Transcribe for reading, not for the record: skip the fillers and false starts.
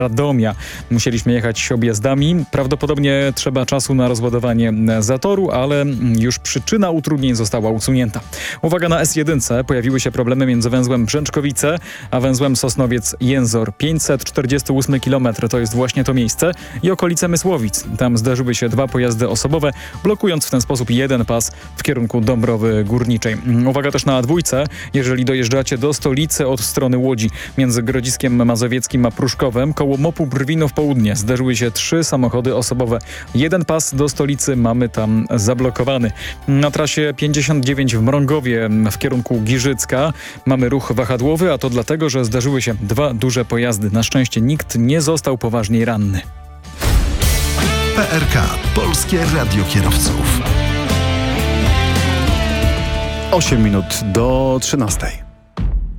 Radomia. Musieliśmy jechać objazdami. Prawdopodobnie trzeba czasu na rozładowanie zatoru, ale już przyczyna utrudnień została usunięta. Uwaga, na S1 pojawiły się problemy między węzłem Brzęczkowice a węzłem Sosnowiec-Jęzor. 548 km to jest właśnie to miejsce i okolice Mysłowic. Tam zdarzyły się dwa pojazdy osobowe, blokując w ten sposób jeden pas w kierunku Dąbrowy Górniczej. Uwaga też na A2, jeżeli dojeżdżacie do stolicy od strony Łodzi. Między Grodziskiem Mazowieckim a Pruszkowem koło Mopu Brwinów Południe zdarzyły się 3 samochody osobowe. Jeden pas do stolicy mamy tam zablokowany. Na trasie 59 w Mrągowie w kierunku Giżycka mamy ruch wahadłowy, a to dlatego, że zdarzyły się 2 duże pojazdy. Na szczęście nikt nie został poważniej ranny. PRK – Polskie Radio Kierowców. 8 minut do 13.